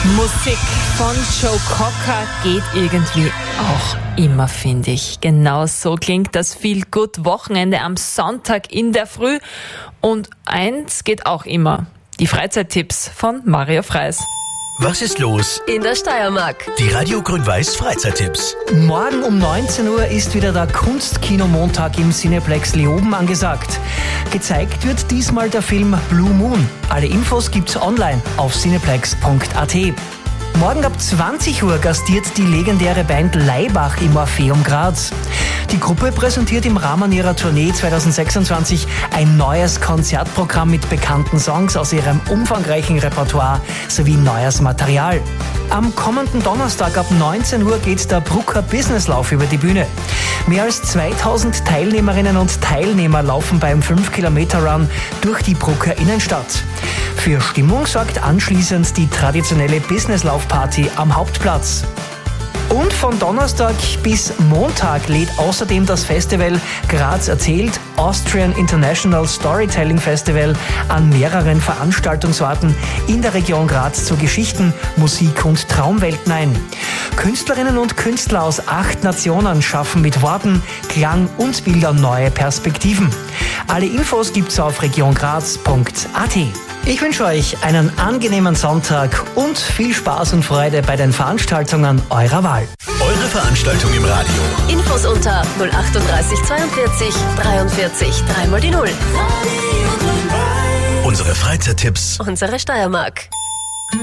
Musik von Joe Cocker geht irgendwie auch immer, finde ich. Genau so klingt das Feel-Good-Wochenende am Sonntag in der Früh. Und eins geht auch immer. Die Freizeittipps von Mario Freis. Was ist los in der Steiermark? Die Radio Grün-Weiß Freizeittipps. Morgen um 19 Uhr ist wieder der Kunstkino-Montag im Cineplex Leoben angesagt. Gezeigt wird diesmal der Film Blue Moon. Alle Infos gibt's online auf cineplex.at. Morgen ab 20 Uhr gastiert die legendäre Band Laibach im Orpheum Graz. Die Gruppe präsentiert im Rahmen ihrer Tournee 2026 ein neues Konzertprogramm mit bekannten Songs aus ihrem umfangreichen Repertoire sowie neues Material. Am kommenden Donnerstag ab 19 Uhr geht der Brucker Businesslauf über die Bühne. Mehr als 2000 Teilnehmerinnen und Teilnehmer laufen beim 5-Kilometer-Run durch die Brucker Innenstadt. Für Stimmung sorgt anschließend die traditionelle Businesslaufparty am Hauptplatz. Und von Donnerstag bis Montag lädt außerdem das Festival Graz erzählt, Austrian International Storytelling Festival, an mehreren Veranstaltungsorten in der Region Graz zu Geschichten, Musik und Traumwelten ein. Künstlerinnen und Künstler aus 8 Nationen schaffen mit Worten, Klang und Bildern neue Perspektiven. Alle Infos gibt's auf regiongraz.at. Ich wünsche euch einen angenehmen Sonntag und viel Spaß und Freude bei den Veranstaltungen eurer Wahl. Eure Veranstaltung im Radio. Infos unter 038 42 43 3 mal die 0. Unsere Freizeittipps. Unsere Steiermark.